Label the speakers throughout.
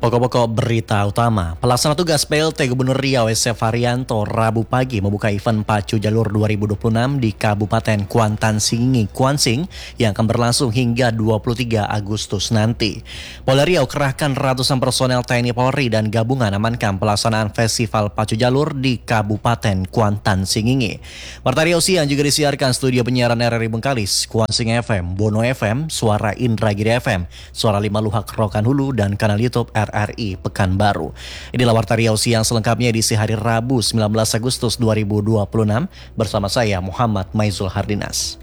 Speaker 1: Pokok-pokok berita utama. Pelaksana tugas PLT Gubernur Riau SF Haryanto Rabu pagi membuka event Pacu Jalur 2026 di Kabupaten Kuantan Singingi, Kuansing yang akan berlangsung hingga 23 Agustus nanti. Polda Riau kerahkan ratusan personel TNI Polri dan gabungan amankan pelaksanaan Festival Pacu Jalur di Kabupaten Kuantan Singingi. Warta Riau Siang juga disiarkan studio penyiaran RRI Bengkalis, Kuansing FM, Bono FM, Suara Indragiri FM, Suara Lima Luhak Rokan Hulu, dan kanal YouTube RRI Pekanbaru. Inilah Warta Riau Siang selengkapnya edisi hari Rabu 19 Agustus 2026 bersama saya Muhammad Maizul Hardinas.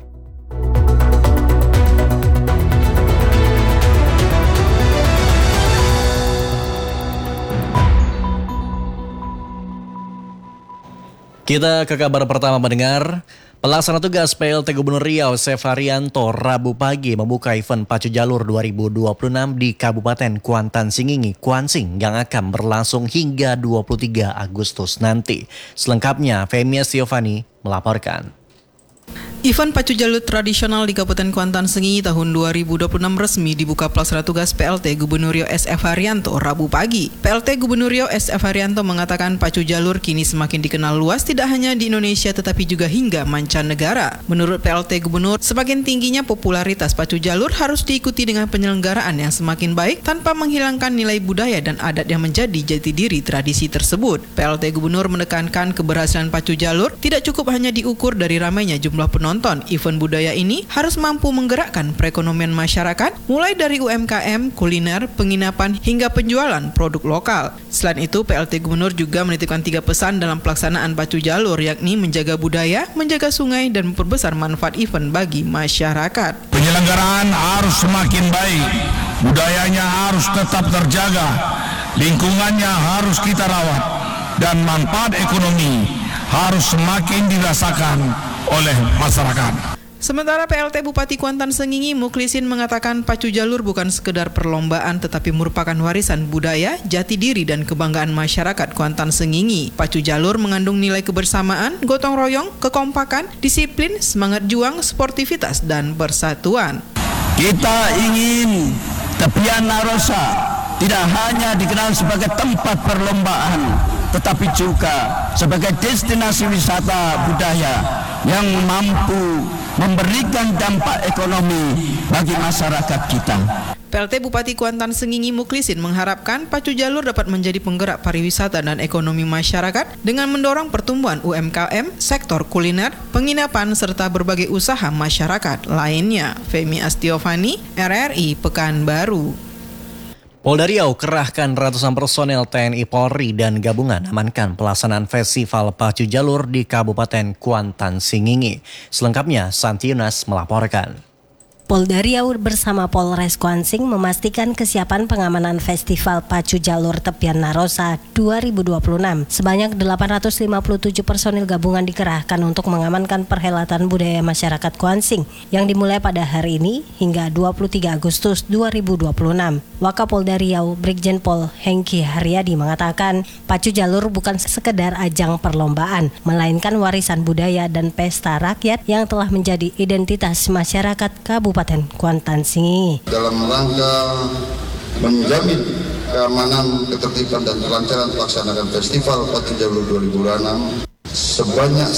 Speaker 1: Kita ke kabar pertama mendengar. Pelaksana tugas PLT Gubernur Riau SF Haryanto Rabu pagi membuka event Pacu Jalur 2026 di Kabupaten Kuantan Singingi, Kuansing yang akan berlangsung hingga 23 Agustus nanti. Selengkapnya Femi Astiovani melaporkan.
Speaker 2: Event Pacu Jalur tradisional di Kabupaten Kuantan Singingi tahun 2026 resmi dibuka Pelaksana Tugas PLT Gubernur Riau SF Haryanto Rabu pagi. PLT Gubernur Riau SF Haryanto mengatakan Pacu Jalur kini semakin dikenal luas tidak hanya di Indonesia tetapi juga hingga mancanegara. Menurut PLT Gubernur, semakin tingginya popularitas Pacu Jalur harus diikuti dengan penyelenggaraan yang semakin baik tanpa menghilangkan nilai budaya dan adat yang menjadi jati diri tradisi tersebut. PLT Gubernur menekankan keberhasilan Pacu Jalur tidak cukup hanya diukur dari ramainya jumlah penonton. Event budaya ini harus mampu menggerakkan perekonomian masyarakat mulai dari UMKM, kuliner, penginapan hingga penjualan produk lokal. Selain itu, PLT Gubernur juga menitipkan 3 pesan dalam pelaksanaan Pacu Jalur, yakni menjaga budaya, menjaga sungai, dan memperbesar manfaat event bagi masyarakat.
Speaker 3: Penyelenggaraan harus semakin baik, budayanya harus tetap terjaga, lingkungannya harus kita rawat, dan manfaat ekonomi harus semakin dirasakan oleh masyarakat.
Speaker 2: Sementara PLT Bupati Kuantan Singingi Muklisin mengatakan Pacu Jalur bukan sekedar perlombaan tetapi merupakan warisan budaya, jati diri dan kebanggaan masyarakat Kuantan Singingi. Pacu Jalur mengandung nilai kebersamaan, gotong royong, kekompakan, disiplin, semangat juang, sportivitas dan persatuan.
Speaker 4: Kita ingin Tepian Narosa tidak hanya dikenal sebagai tempat perlombaan tetapi juga sebagai destinasi wisata budaya yang mampu memberikan dampak ekonomi bagi masyarakat kita.
Speaker 2: PLT Bupati Kuantan Singingi Muklisin mengharapkan Pacu Jalur dapat menjadi penggerak pariwisata dan ekonomi masyarakat dengan mendorong pertumbuhan UMKM, sektor kuliner, penginapan, serta berbagai usaha masyarakat lainnya. Femi Astiovani, RRI Pekanbaru.
Speaker 1: Polda Riau kerahkan ratusan personel TNI Polri dan gabungan amankan pelaksanaan Festival Pacu Jalur di Kabupaten Kuantan Singingi. Selengkapnya Santi Yunas melaporkan.
Speaker 5: Polda Riau bersama Polres Kuansing memastikan kesiapan pengamanan Festival Pacu Jalur Tepian Narosa 2026. Sebanyak 857 personil gabungan dikerahkan untuk mengamankan perhelatan budaya masyarakat Kuansing yang dimulai pada hari ini hingga 23 Agustus 2026. Wakapolda Riau Brigjen Pol Hengki Haryadi mengatakan Pacu Jalur bukan sekedar ajang perlombaan, melainkan warisan budaya dan pesta rakyat yang telah menjadi identitas masyarakat Kabupaten Kuantan Singingi.
Speaker 6: Dalam rangka menjamin keamanan, ketertiban dan kelancaran pelaksanaan Festival Pacu Jalur 2026, sebanyak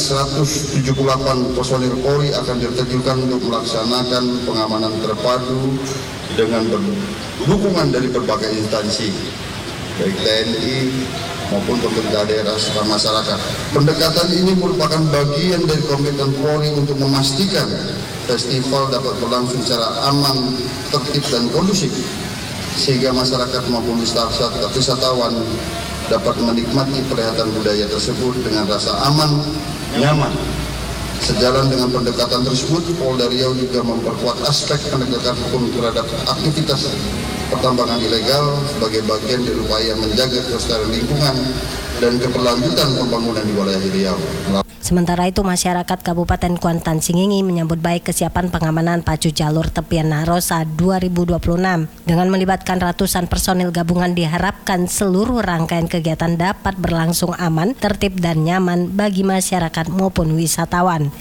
Speaker 6: 178 personil Polri akan diterjunkan untuk melaksanakan pengamanan terpadu dengan dukungan dari berbagai instansi, baik TNI maupun pemerintah daerah serta masyarakat. Pendekatan ini merupakan bagian dari komitmen Polri untuk memastikan festival dapat berlangsung secara aman, tertib dan kondusif, sehingga masyarakat maupun wisatawan dapat menikmati perhelatan budaya tersebut dengan rasa aman, nyaman. Sejalan dengan pendekatan tersebut, Polda Riau juga memperkuat aspek penegakan hukum terhadap aktivitas pertambangan ilegal sebagai bagian dari upaya menjaga kelestarian lingkungan dan keberlanjutan pembangunan di wilayah Riau.
Speaker 5: Sementara itu, masyarakat Kabupaten Kuantan Singingi menyambut baik kesiapan pengamanan Pacu Jalur Tepian Narosa 2026. Dengan melibatkan ratusan personil gabungan diharapkan seluruh rangkaian kegiatan dapat berlangsung aman, tertib dan nyaman bagi masyarakat maupun wisatawan.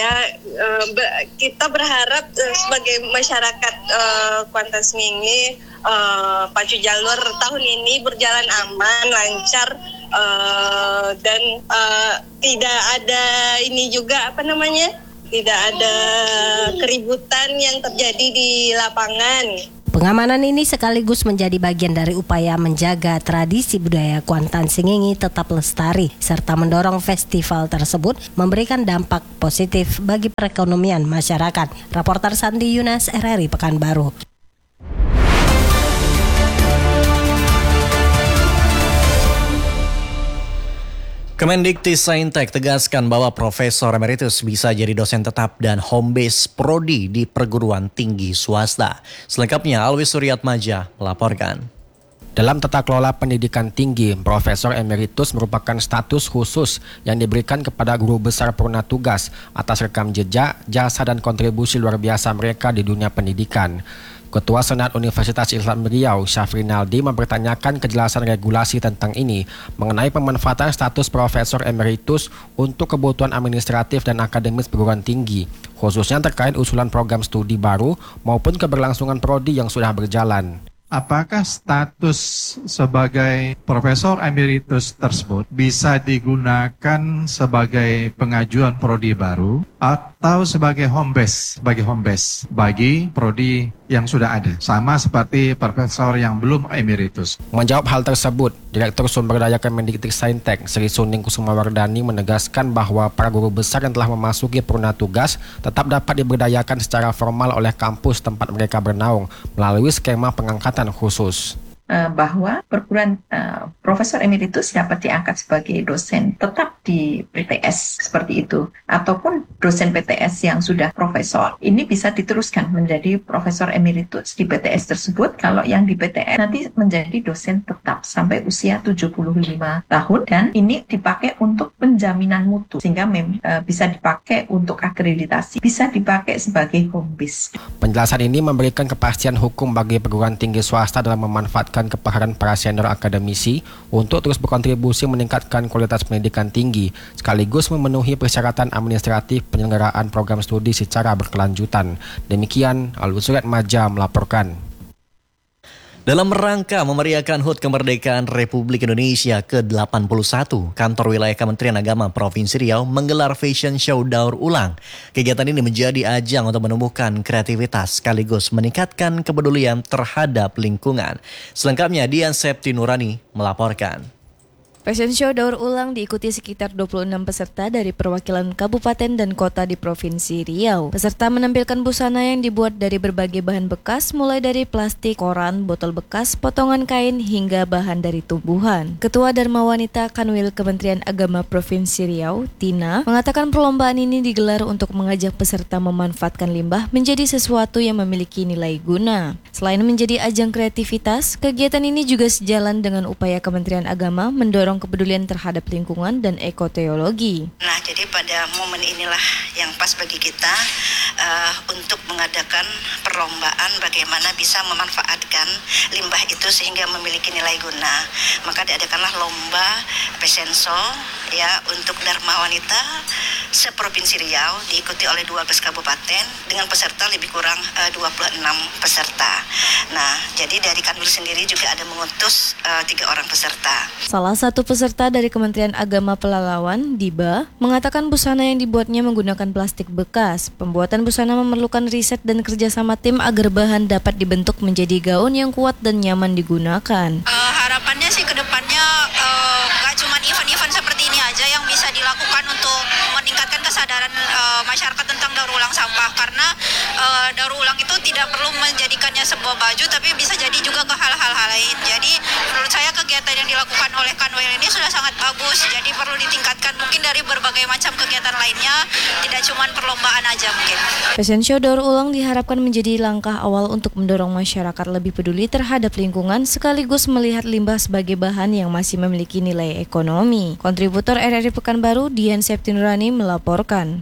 Speaker 7: Kita berharap sebagai masyarakat Kuantan Singingi Pacu Jalur tahun ini berjalan aman, lancar, dan tidak ada tidak ada keributan yang terjadi di lapangan.
Speaker 5: Pengamanan ini sekaligus menjadi bagian dari upaya menjaga tradisi budaya Kuantan Singingi tetap lestari serta mendorong festival tersebut memberikan dampak positif bagi perekonomian masyarakat. Reporter Sandi Yunas, RRI Pekanbaru.
Speaker 1: Kemendikbudristek tegaskan bahwa Profesor Emeritus bisa jadi dosen tetap dan home base prodi di perguruan tinggi swasta. Selengkapnya Alwi Suryatmaja melaporkan.
Speaker 8: Dalam tata kelola pendidikan tinggi, Profesor Emeritus merupakan status khusus yang diberikan kepada guru besar purna tugas atas rekam jejak, jasa dan kontribusi luar biasa mereka di dunia pendidikan. Ketua Senat Universitas Islam Riau, Syafri Naldi, mempertanyakan kejelasan regulasi tentang ini mengenai pemanfaatan status Profesor Emeritus untuk kebutuhan administratif dan akademis perguruan tinggi, khususnya terkait usulan program studi baru maupun keberlangsungan prodi yang sudah berjalan.
Speaker 9: Apakah status sebagai Profesor Emeritus tersebut bisa digunakan sebagai pengajuan prodi baru atau sebagai home base bagi prodi yang sudah ada, sama seperti profesor yang belum emeritus?
Speaker 8: Menjawab hal tersebut, Direktur Sumber Daya Kemendikbudristek Sri Suning Kusumawardani menegaskan bahwa para guru besar yang telah memasuki purna tugas tetap dapat diberdayakan secara formal oleh kampus tempat mereka bernaung melalui skema pengangkatan khusus.
Speaker 10: Bahwa perguruan Profesor Emeritus dapat diangkat sebagai dosen tetap di PTS seperti itu, ataupun dosen PTS yang sudah profesor ini bisa diteruskan menjadi Profesor Emeritus di PTS tersebut. Kalau yang di PTS nanti menjadi dosen tetap sampai usia 75 tahun, dan ini dipakai untuk penjaminan mutu sehingga bisa dipakai untuk akreditasi, bisa dipakai sebagai home base.
Speaker 8: Penjelasan ini memberikan kepastian hukum bagi perguruan tinggi swasta dalam memanfaatkan kepakaran para senior akademisi untuk terus berkontribusi meningkatkan kualitas pendidikan tinggi, sekaligus memenuhi persyaratan administratif penyelenggaraan program studi secara berkelanjutan. Demikian, Alwi Suryatmaja melaporkan.
Speaker 1: Dalam rangka memeriahkan HUT Kemerdekaan Republik Indonesia ke-81, Kantor Wilayah Kementerian Agama Provinsi Riau menggelar fashion show daur ulang. Kegiatan ini menjadi ajang untuk menumbuhkan kreativitas sekaligus meningkatkan kepedulian terhadap lingkungan. Selengkapnya Dian Septi Nurani melaporkan.
Speaker 11: Fashion show daur ulang diikuti sekitar 26 peserta dari perwakilan kabupaten dan kota di Provinsi Riau. Peserta menampilkan busana yang dibuat dari berbagai bahan bekas, mulai dari plastik, koran, botol bekas, potongan kain, hingga bahan dari tumbuhan. Ketua Dharma Wanita Kanwil Kementerian Agama Provinsi Riau, Tina, mengatakan perlombaan ini digelar untuk mengajak peserta memanfaatkan limbah menjadi sesuatu yang memiliki nilai guna. Selain menjadi ajang kreativitas, kegiatan ini juga sejalan dengan upaya Kementerian Agama mendorong kepedulian terhadap lingkungan dan ekoteologi.
Speaker 12: Nah, jadi pada momen inilah yang pas bagi kita untuk mengadakan perlombaan bagaimana bisa memanfaatkan limbah itu sehingga memiliki nilai guna. Maka diadakanlah lomba fashion show ya untuk Dharma Wanita seprovinsi Riau, diikuti oleh 12 kabupaten dengan peserta lebih kurang 26 peserta. Nah, jadi dari Kanwil sendiri juga ada mengutus 3 orang peserta.
Speaker 11: Salah satu peserta dari Kementerian Agama Pelalawan, Diba, mengatakan busana yang dibuatnya menggunakan plastik bekas. Pembuatan busana memerlukan riset dan kerjasama tim agar bahan dapat dibentuk menjadi gaun yang kuat dan nyaman digunakan.
Speaker 13: Harapannya sih ke depannya nggak cuma event-event seperti ini aja yang bisa dilakukan untuk meningkatkan kesadaran masyarakat tentang daur ulang sampah, karena daur ulang itu tidak perlu menjadikannya sebuah baju, tapi bisa jadi juga ke hal-hal lain. Jadi menurut saya kegiatan yang dilakukan oleh Kanwil ini sudah sangat bagus, jadi perlu ditingkatkan mungkin dari berbagai macam kegiatan lainnya, tidak cuma perlombaan aja mungkin.
Speaker 11: Fashion show daur ulang diharapkan menjadi langkah awal untuk mendorong masyarakat lebih peduli terhadap lingkungan sekaligus melihat limbah sebagai bahan yang masih memiliki nilai ekonomi. Kontributor RRI Pekanbaru, Dian Septi Nurani melaporkan.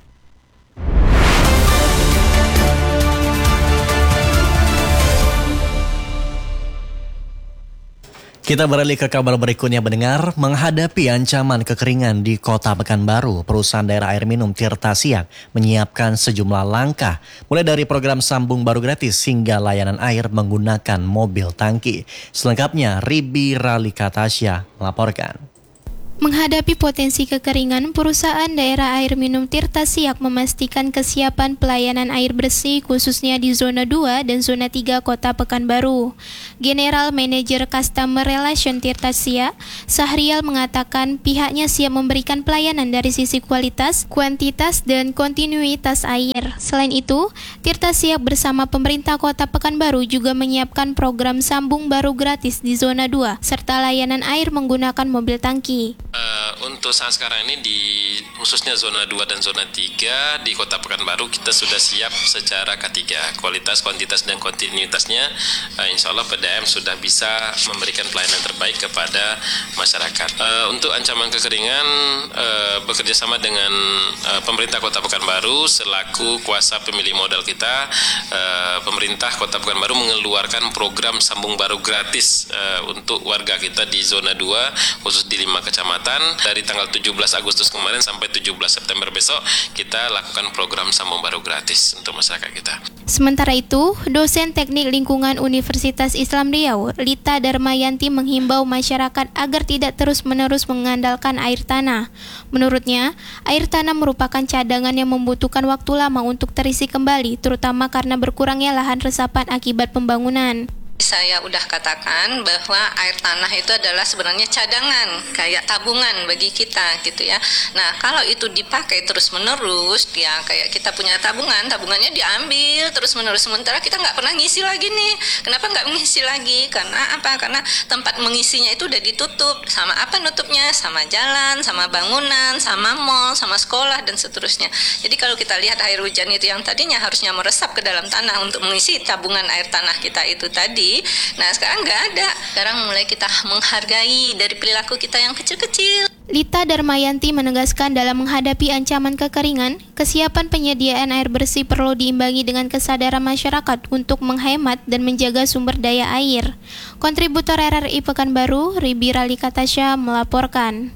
Speaker 1: Kita beralih ke kabar berikutnya mendengar, menghadapi ancaman kekeringan di Kota Pekanbaru, perusahaan daerah air minum Tirta Siak menyiapkan sejumlah langkah, mulai dari program sambung baru gratis hingga layanan air menggunakan mobil tangki. Selengkapnya, Ribi Ralika Tasya melaporkan.
Speaker 14: Menghadapi potensi kekeringan, perusahaan daerah air minum Tirta Siak memastikan kesiapan pelayanan air bersih khususnya di zona 2 dan zona 3 Kota Pekanbaru. General Manager Customer Relation Tirta Siak, Sahrial mengatakan pihaknya siap memberikan pelayanan dari sisi kualitas, kuantitas, dan kontinuitas air. Selain itu, Tirta Siak bersama pemerintah Kota Pekanbaru juga menyiapkan program sambung baru gratis di zona 2 serta layanan air menggunakan mobil tangki.
Speaker 15: Untuk saat sekarang ini di khususnya zona 2 dan zona 3 di Kota Pekanbaru kita sudah siap secara K3, kualitas, kuantitas, dan kontinuitasnya. Insya Allah PDAM sudah bisa memberikan pelayanan terbaik kepada masyarakat. Untuk ancaman kekeringan, bekerja sama dengan pemerintah Kota Pekanbaru selaku kuasa pemilik modal kita, pemerintah Kota Pekanbaru mengeluarkan program sambung baru gratis untuk warga kita di zona 2 khusus di 5 kecamatan. Dari tanggal 17 Agustus kemarin sampai 17 September besok kita lakukan program sambung baru gratis untuk masyarakat kita.
Speaker 14: Sementara itu, dosen Teknik Lingkungan Universitas Islam Riau, Lita Darmayanti menghimbau masyarakat agar tidak terus-menerus mengandalkan air tanah. Menurutnya, air tanah merupakan cadangan yang membutuhkan waktu lama untuk terisi kembali, terutama karena berkurangnya lahan resapan akibat pembangunan.
Speaker 16: Saya udah katakan bahwa air tanah itu adalah sebenarnya cadangan, kayak tabungan bagi kita gitu ya. Nah, kalau itu dipakai terus-menerus, ya kayak kita punya tabungan, tabungannya diambil terus-menerus, sementara kita nggak pernah ngisi lagi nih. Kenapa nggak mengisi lagi? Karena apa? Karena tempat mengisinya itu udah ditutup. Sama apa nutupnya? Sama jalan, sama bangunan, sama mall, sama sekolah, dan seterusnya. Jadi kalau kita lihat air hujan itu yang tadinya harusnya meresap ke dalam tanah untuk mengisi tabungan air tanah kita itu tadi, nah sekarang nggak ada. Sekarang mulai kita menghargai dari perilaku kita yang kecil-kecil.
Speaker 14: Lita Darmayanti menegaskan dalam menghadapi ancaman kekeringan, kesiapan penyediaan air bersih perlu diimbangi dengan kesadaran masyarakat untuk menghemat dan menjaga sumber daya air. Kontributor RRI Pekanbaru, Ribi Ralika Tasya melaporkan.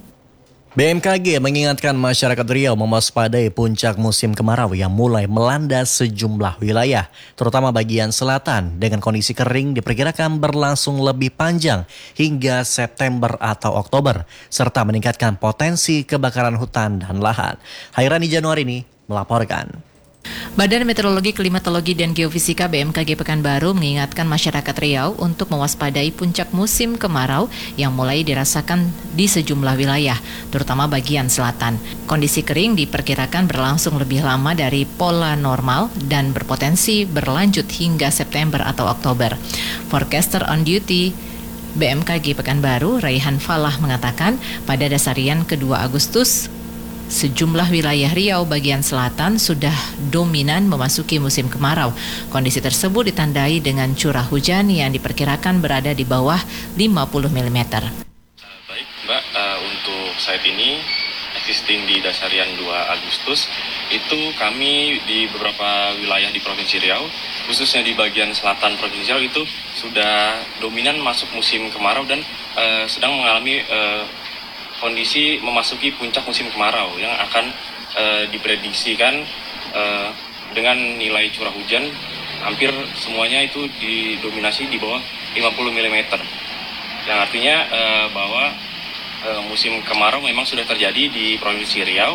Speaker 1: BMKG mengingatkan masyarakat Riau mewaspadai puncak musim kemarau yang mulai melanda sejumlah wilayah, terutama bagian selatan, dengan kondisi kering diperkirakan berlangsung lebih panjang hingga September atau Oktober, serta meningkatkan potensi kebakaran hutan dan lahan. Hairani Januarini melaporkan.
Speaker 17: Badan Meteorologi, Klimatologi, dan Geofisika BMKG Pekanbaru mengingatkan masyarakat Riau untuk mewaspadai puncak musim kemarau yang mulai dirasakan di sejumlah wilayah, terutama bagian selatan. Kondisi kering diperkirakan berlangsung lebih lama dari pola normal dan berpotensi berlanjut hingga September atau Oktober. Forecaster on duty BMKG Pekanbaru, Raihan Falah, mengatakan pada dasarian ke-2 Agustus, sejumlah wilayah Riau bagian selatan sudah dominan memasuki musim kemarau. Kondisi tersebut ditandai dengan curah hujan yang diperkirakan berada di bawah 50 mm.
Speaker 18: Baik Mbak, untuk saat ini existing di dasarian 2 Agustus itu kami di beberapa wilayah di Provinsi Riau, khususnya di bagian selatan Provinsi Riau itu sudah dominan masuk musim kemarau dan sedang mengalami kondisi memasuki puncak musim kemarau yang akan diprediksikan dengan nilai curah hujan hampir semuanya itu didominasi di bawah 50 mm. Yang artinya bahwa musim kemarau memang sudah terjadi di Provinsi Riau.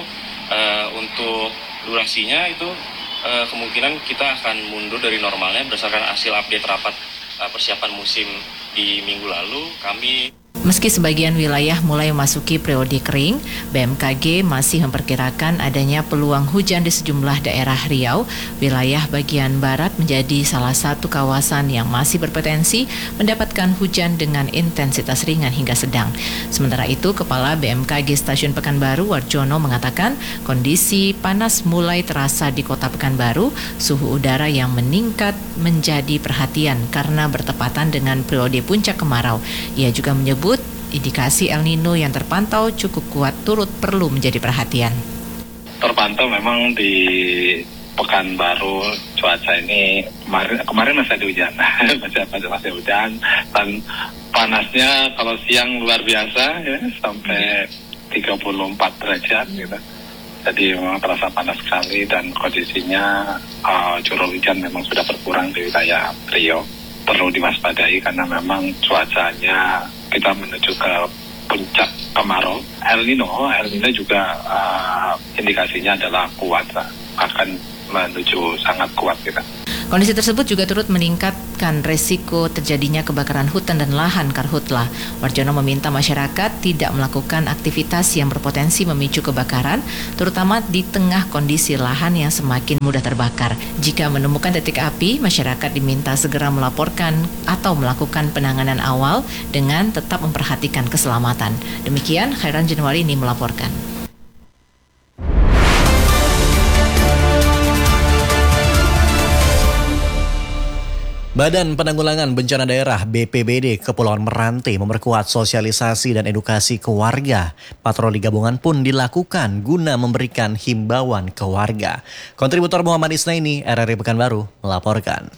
Speaker 18: Untuk durasinya itu kemungkinan kita akan mundur dari normalnya berdasarkan hasil update rapat persiapan musim di minggu lalu.
Speaker 17: Meski sebagian wilayah mulai memasuki periode kering, BMKG masih memperkirakan adanya peluang hujan di sejumlah daerah Riau. Wilayah bagian barat menjadi salah satu kawasan yang masih berpotensi mendapatkan hujan dengan intensitas ringan hingga sedang. Sementara itu, Kepala BMKG Stasiun Pekanbaru, Warjono, mengatakan kondisi panas mulai terasa di Kota Pekanbaru. Suhu udara yang meningkat menjadi perhatian karena bertepatan dengan periode puncak kemarau. Ia juga menyebut indikasi El Nino yang terpantau cukup kuat turut perlu menjadi perhatian.
Speaker 18: Terpantau memang di
Speaker 19: Pekanbaru cuaca ini kemarin masih ada hujan, masih hujan, dan panasnya kalau siang luar biasa ya, sampai 34 derajat gitu. Jadi memang terasa panas sekali dan kondisinya curah hujan memang sudah berkurang di wilayah Riau. Perlu diwaspadai karena memang cuacanya kita menuju ke puncak kemarau. El Nino juga indikasinya adalah kuat, akan menuju sangat kuat kita.
Speaker 17: Kondisi tersebut juga turut meningkatkan resiko terjadinya kebakaran hutan dan lahan karhutla. Warjono meminta masyarakat tidak melakukan aktivitas yang berpotensi memicu kebakaran, terutama di tengah kondisi lahan yang semakin mudah terbakar. Jika menemukan titik api, masyarakat diminta segera melaporkan atau melakukan penanganan awal dengan tetap memperhatikan keselamatan. Demikian, Khairan Januari ini melaporkan.
Speaker 1: Badan Penanggulangan Bencana Daerah BPBD Kepulauan Meranti memperkuat sosialisasi dan edukasi ke warga. Patroli gabungan pun dilakukan guna memberikan himbauan ke warga. Kontributor Muhammad Isnaini, RRI Pekanbaru, melaporkan.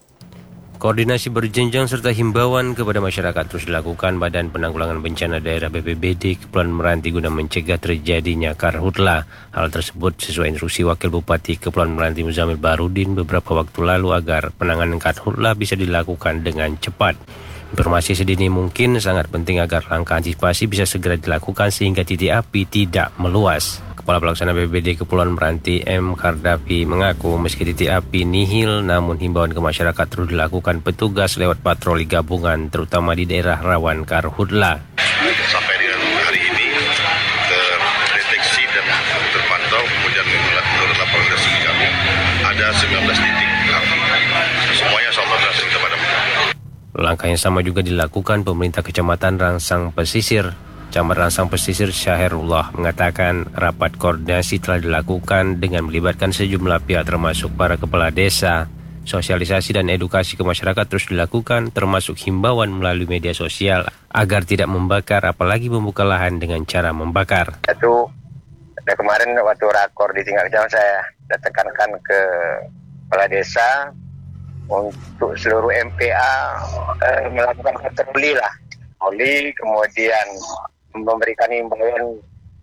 Speaker 20: Koordinasi berjenjang serta himbauan kepada masyarakat terus dilakukan Badan Penanggulangan Bencana Daerah BPBD Kepulauan Meranti guna mencegah terjadinya karhutla. Hal tersebut sesuai instruksi Wakil Bupati Kepulauan Meranti Muzamil Barudin beberapa waktu lalu agar penanganan karhutla bisa dilakukan dengan cepat. Informasi sedini mungkin sangat penting agar langkah antisipasi bisa segera dilakukan sehingga titik api tidak meluas. Kepala Pelaksana BPBD Kepulauan Meranti M. Kardapi mengaku meski titik api nihil namun himbauan ke masyarakat terus dilakukan petugas lewat patroli gabungan terutama di daerah rawan karhutla.
Speaker 21: Sampai dengan hari ini terdeteksi dan terpantau kemudian menurut laporan resmi kami ada 19 titik api. Semuanya insyaallah berhasil kita padamkan.
Speaker 20: Langkah yang sama juga dilakukan pemerintah Kecamatan Rangsang Pesisir. Camat Rangsang Pesisir Syahirullah mengatakan rapat koordinasi telah dilakukan dengan melibatkan sejumlah pihak termasuk para kepala desa. Sosialisasi dan edukasi ke masyarakat terus dilakukan termasuk himbauan melalui media sosial agar tidak membakar apalagi membuka lahan dengan cara membakar.
Speaker 22: Itu kemarin waktu rakor di tingkat kecamatan saya tekankan ke kepala desa untuk seluruh MPA melakukan patroli lah. Kemudian memberikan himbauan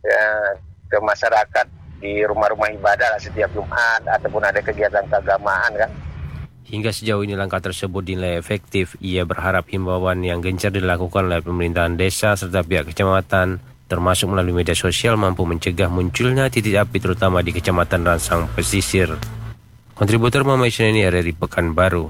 Speaker 22: ke masyarakat di rumah-rumah ibadah setiap Jumat ataupun ada kegiatan keagamaan kan.
Speaker 20: Hingga sejauh ini langkah tersebut dinilai efektif. Ia berharap himbauan yang gencar dilakukan oleh pemerintahan desa serta pihak kecamatan termasuk melalui media sosial mampu mencegah munculnya titik api terutama di Kecamatan Rangsang Pesisir. Kontributor Muhammad Isnaini, RRI Pekanbaru.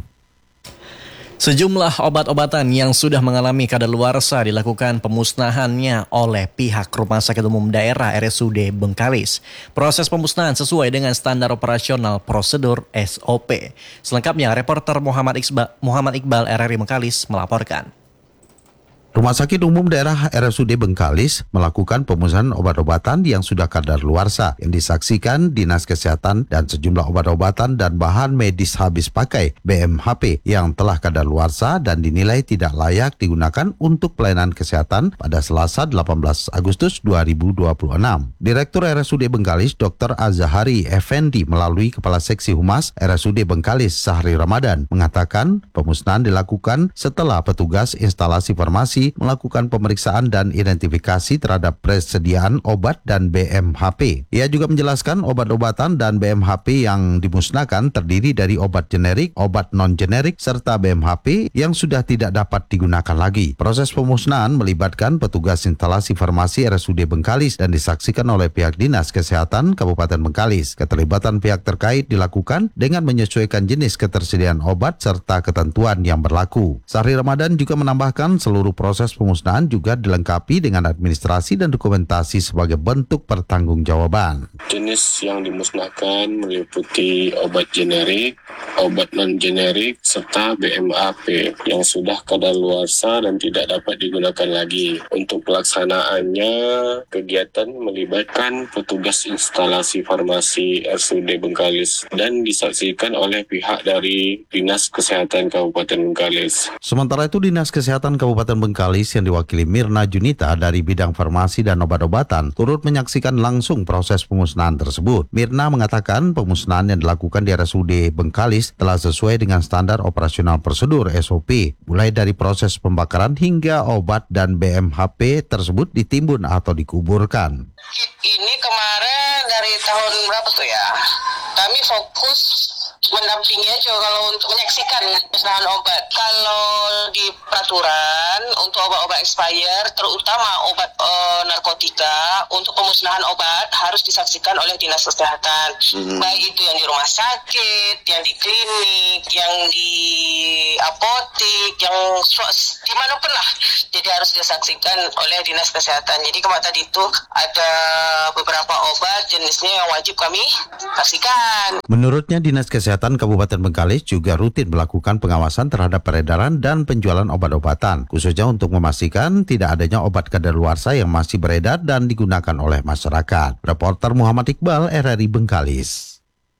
Speaker 1: Sejumlah obat-obatan yang sudah mengalami kadaluarsa dilakukan pemusnahannya oleh pihak Rumah Sakit Umum Daerah RSUD Bengkalis. Proses pemusnahan sesuai dengan standar operasional prosedur SOP. Selengkapnya, reporter Muhammad Iqbal RRI Bengkalis melaporkan.
Speaker 23: Rumah Sakit Umum Daerah RSUD Bengkalis melakukan pemusnahan obat-obatan yang sudah kadaluarsa yang disaksikan Dinas Kesehatan dan sejumlah obat-obatan dan bahan medis habis pakai BMHP yang telah kadaluarsa dan dinilai tidak layak digunakan untuk pelayanan kesehatan pada Selasa 18 Agustus 2026. Direktur RSUD Bengkalis Dr. Azahari Effendi melalui Kepala Seksi Humas RSUD Bengkalis Sahri Ramadan mengatakan pemusnahan dilakukan setelah petugas instalasi farmasi melakukan pemeriksaan dan identifikasi terhadap persediaan obat dan BMHP. Ia juga menjelaskan obat-obatan dan BMHP yang dimusnahkan terdiri dari obat generik, obat non-generik, serta BMHP yang sudah tidak dapat digunakan lagi. Proses pemusnahan melibatkan petugas instalasi farmasi RSUD Bengkalis dan disaksikan oleh pihak Dinas Kesehatan Kabupaten Bengkalis. Keterlibatan pihak terkait dilakukan dengan menyesuaikan jenis ketersediaan obat serta ketentuan yang berlaku. Sahri Ramadan juga menambahkan seluruh proses pemusnahan juga dilengkapi dengan administrasi dan dokumentasi sebagai bentuk pertanggungjawaban.
Speaker 24: Jenis yang dimusnahkan meliputi obat generik, obat non-generik, serta BMHP yang sudah kadaluarsa dan tidak dapat digunakan lagi. Untuk pelaksanaannya, kegiatan melibatkan petugas instalasi farmasi RSUD Bengkalis dan disaksikan oleh pihak dari Dinas Kesehatan Kabupaten Bengkalis.
Speaker 23: Sementara itu, Dinas Kesehatan Kabupaten Bengkalis Bengkalis yang diwakili Mirna Junita dari bidang farmasi dan obat-obatan turut menyaksikan langsung proses pemusnahan tersebut. Mirna mengatakan pemusnahan yang dilakukan di RSUD Bengkalis telah sesuai dengan standar operasional prosedur SOP, mulai dari proses pembakaran hingga obat dan BMHP tersebut ditimbun atau dikuburkan.
Speaker 2: Ini kemarin dari tahun berapa tuh ya? Kami fokus mendampingi aja kalau untuk menyaksikan pemusnahan obat. Kalau di peraturan untuk obat-obat expired, terutama obat narkotika, untuk pemusnahan obat harus disaksikan oleh dinas kesehatan. Baik itu yang di rumah sakit, yang di klinik, yang di apotik, yang dimanapun lah. Jadi harus disaksikan oleh dinas kesehatan. Jadi kemarin tadi itu ada beberapa obat jenisnya yang wajib kami saksikan.
Speaker 23: Menurutnya Dinas Kesehatan Kabupaten Bengkalis juga rutin melakukan pengawasan terhadap peredaran dan penjualan obat-obatan, khususnya untuk memastikan tidak adanya obat kadaluarsa yang masih beredar dan digunakan oleh masyarakat. Reporter Muhammad Iqbal, RRI Bengkalis.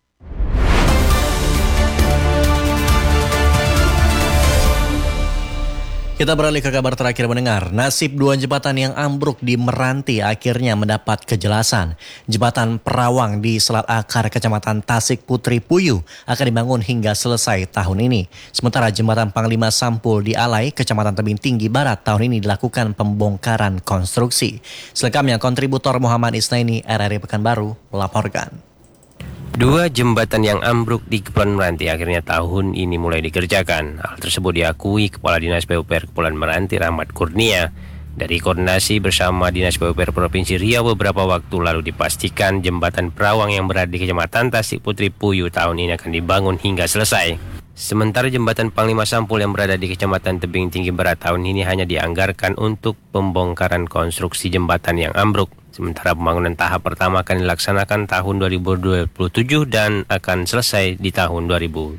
Speaker 1: Kita beralih ke kabar terakhir mendengar. Nasib dua jembatan yang ambruk di Meranti akhirnya mendapat kejelasan. Jembatan Perawang di Selat Akar, Kecamatan Tasik Putri Puyuh akan dibangun hingga selesai tahun ini. Sementara jembatan Panglima Sampul di Alai, Kecamatan Tebing Tinggi Barat tahun ini dilakukan pembongkaran konstruksi. Selengkapnya kontributor Muhammad Isnaini, RRI Pekanbaru, melaporkan.
Speaker 20: Dua jembatan yang ambruk di Kepulauan Meranti akhirnya tahun ini mulai dikerjakan. Hal tersebut diakui Kepala Dinas PUPR Kepulauan Meranti Rahmat Kurnia. Dari koordinasi bersama Dinas PUPR Provinsi Riau beberapa waktu lalu dipastikan jembatan Perawang yang berada di Kecamatan Tasik Putri Puyuh tahun ini akan dibangun hingga selesai. Sementara jembatan Panglima Sampul yang berada di Kecamatan Tebing Tinggi Barat tahun ini hanya dianggarkan untuk pembongkaran konstruksi jembatan yang ambruk. Sementara pembangunan tahap pertama akan dilaksanakan tahun 2027 dan akan selesai di tahun 2028.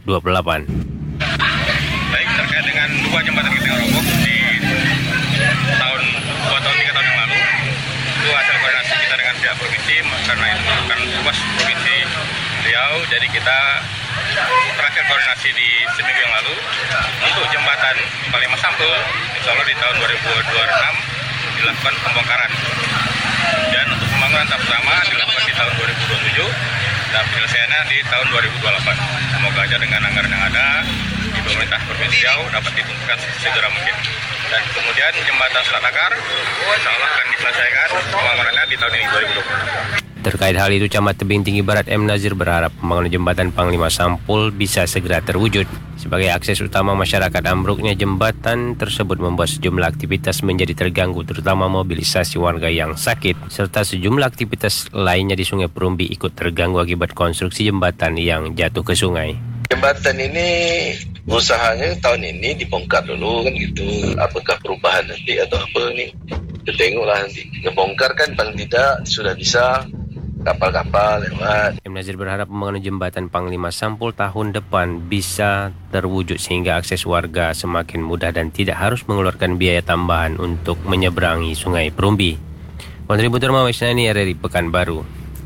Speaker 3: Baik, terkait dengan dua jembatan kita yang roboh di tahun 3 tahun yang lalu, itu hasil koordinasi kita dengan pihak provinsi, karena itu merupakan tugas provinsi Riau, jadi kita terakhir koordinasi di seminggu yang lalu untuk jembatan Panglima Sampul, insya Allah di tahun 2026 dilakukan pembongkaran. Dan untuk pembangunan tahap pertama dilakukan di tahun 2027 dan penyelesaiannya di tahun 2028. Semoga aja dengan anggaran yang ada di pemerintah Provinsi Riau dapat dituntaskan segera mungkin. Dan kemudian jembatan Selat Akar insya Allah akan diselesaikan pembangunannya di tahun ini 2026.
Speaker 20: Terkait hal itu, Camat Tebing Tinggi Barat M. Nazir berharap pembangunan jembatan Panglima Sampul bisa segera terwujud. Sebagai akses utama masyarakat, ambruknya jembatan tersebut membuat sejumlah aktivitas menjadi terganggu, terutama mobilisasi warga yang sakit, serta sejumlah aktivitas lainnya di Sungai Perumbi ikut terganggu akibat konstruksi jembatan yang jatuh ke sungai.
Speaker 4: Jembatan ini usahanya tahun ini dibongkar dulu kan gitu. Apakah perubahan nanti atau apa nih? Kita tengoklah nanti. Ngebongkar kan paling tidak sudah bisa kapal-kapal lewat.
Speaker 20: M. Nazir berharap pembangunan jembatan Panglima Sampul tahun depan bisa terwujud sehingga akses warga semakin mudah dan tidak harus mengeluarkan biaya tambahan untuk menyeberangi Sungai Perumbi. Kontributor Muhammad Isnaini, RRI Pekanbaru.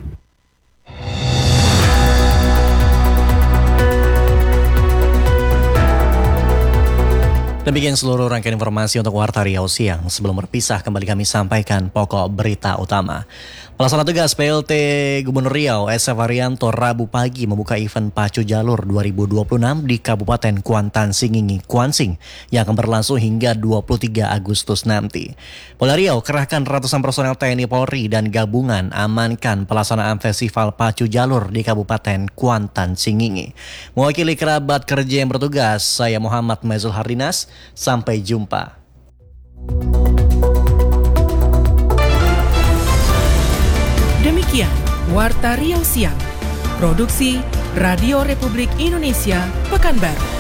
Speaker 1: Demikian seluruh rangkaian informasi untuk Warta Riau Siang. Sebelum berpisah, kembali kami sampaikan pokok berita utama. Pelaksana tugas PLT Gubernur Riau SF Arianto Rabu pagi membuka event Pacu Jalur 2026 di Kabupaten Kuantan Singingi, Kuansing yang akan berlangsung hingga 23 Agustus nanti. Polda Riau kerahkan ratusan personel TNI Polri dan gabungan amankan pelaksanaan Festival Pacu Jalur di Kabupaten Kuantan Singingi. Mewakili kerabat kerja yang bertugas, saya Muhammad Maizul Hardinas. Sampai jumpa.
Speaker 6: Demikian Warta Riau Siang. Produksi Radio Republik Indonesia Pekanbaru.